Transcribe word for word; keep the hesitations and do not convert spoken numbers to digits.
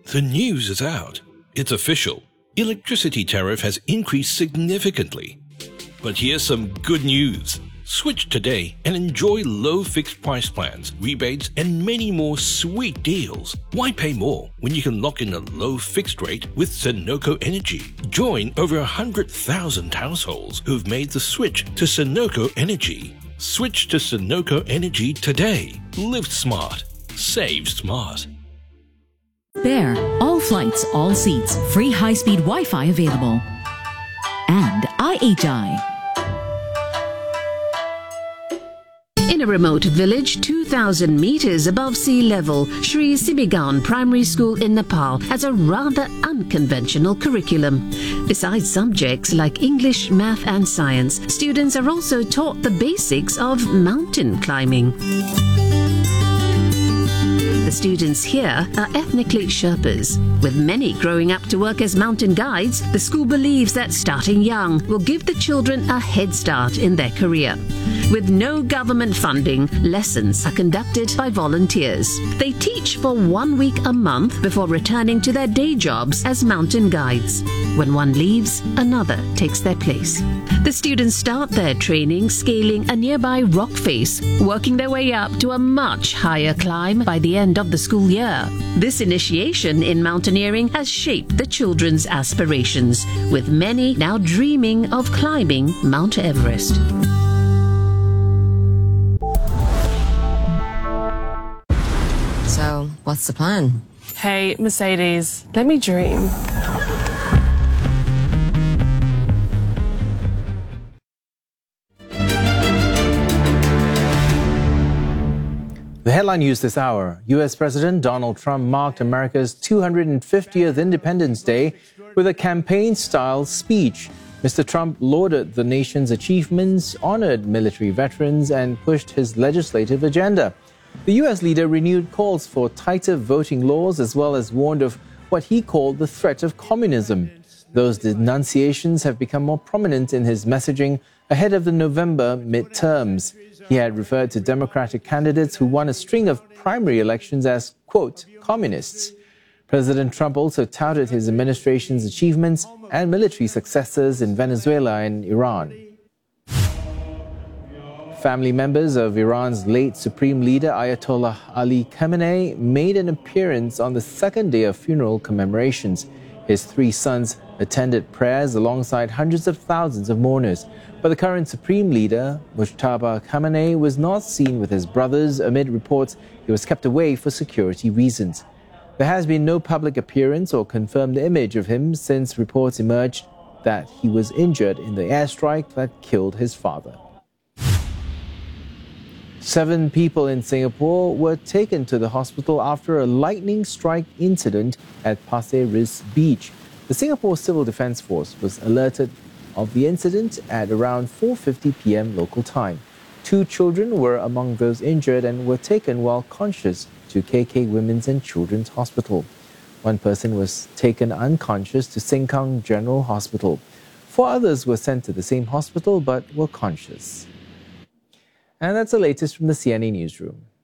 The news is out. It's official. Electricity tariff has increased significantly. But here's some good news. Switch today and enjoy low fixed price plans, rebates, and many more sweet deals. Why pay more when you can lock in a low fixed rate with Senoko Energy? Join over one hundred thousand households who've made the switch to Senoko Energy. Switch to Senoko Energy today. Live smart. Save smart. There, all flights, all seats, free high-speed Wi-Fi available. And I H I. In a remote village two thousand meters above sea level, Sri Simigaon Primary School in Nepal has a rather unconventional curriculum. Besides subjects like English, math and science, students are also taught the basics of mountain climbing. The students here are ethnically Sherpas. With many growing up to work as mountain guides, the school believes that starting young will give the children a head start in their career. With no government funding, lessons are conducted by volunteers. They teach for one week a month before returning to their day jobs as mountain guides. When one leaves, another takes their place. The students start their training scaling a nearby rock face, working their way up to a much higher climb by the end of the school year. This initiation in mountaineering has shaped the children's aspirations, with many now dreaming of climbing Mount Everest. So, what's the plan? Hey, Mercedes, let me dream. The headline news this hour. U S President Donald Trump marked America's two hundred fiftieth Independence Day with a campaign-style speech. Mister Trump lauded the nation's achievements, honored military veterans, and pushed his legislative agenda. The U S leader renewed calls for tighter voting laws as well as warned of what he called the threat of communism. Those denunciations have become more prominent in his messaging ahead of the November midterms. He had referred to Democratic candidates who won a string of primary elections as, quote, communists. President Trump also touted his administration's achievements and military successes in Venezuela and Iran. Family members of Iran's late Supreme Leader Ayatollah Ali Khamenei made an appearance on the second day of funeral commemorations. His three sons attended prayers alongside hundreds of thousands of mourners. But the current Supreme Leader, Mujtaba Khamenei, was not seen with his brothers amid reports he was kept away for security reasons. There has been no public appearance or confirmed image of him since reports emerged that he was injured in the airstrike that killed his father. Seven people in Singapore were taken to the hospital after a lightning strike incident at Pasir Ris Beach. The Singapore Civil Defence Force was alerted of the incident at around four fifty p m local time. Two children were among those injured and were taken while conscious to K K Women's and Children's Hospital. One person was taken unconscious to Sengkang General Hospital. Four others were sent to the same hospital but were conscious. And that's the latest from the C N A Newsroom.